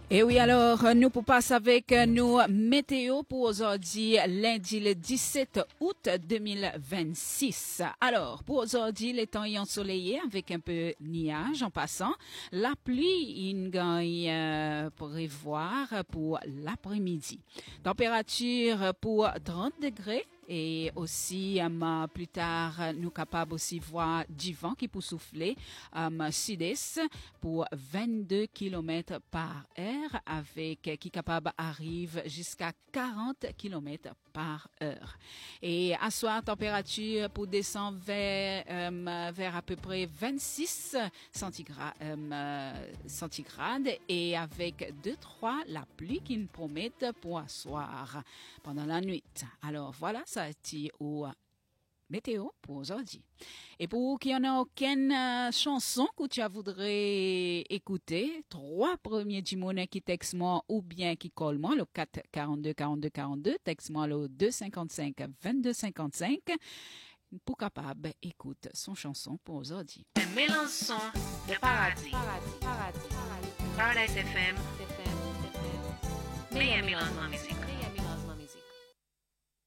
Et oui, alors, nous pour passer avec nous météo pour aujourd'hui, lundi le 17 août 2026. Alors, pour aujourd'hui, les temps est ensoleillé avec un peu de nuages en passant. La pluie, il gagne prévoir pour l'après-midi. Température pour 30 degrés. Et aussi, plus tard, nous capables aussi voir du vent qui peut souffler sud-est pour 22 km par heure avec qui capable arrive jusqu'à 40 km par heure. Et à soir, température pour descendre vers à peu près 26 centigrades et avec 2-3 la pluie qui nous promettent pour asseoir pendant la nuit. Alors voilà, ça a été au météo pour aujourd'hui. Et pour qu'il n'y en a aucune chanson que tu voudrais écouter, 3 premiers du monnaie qui texte moi ou bien qui colle moi, le 4 42 42 42, texte moi le 255 22 55, pour capable écoute son chanson pour aujourd'hui. Un mélançon de paradis. Paradise FM. Meilleur mélange en musique.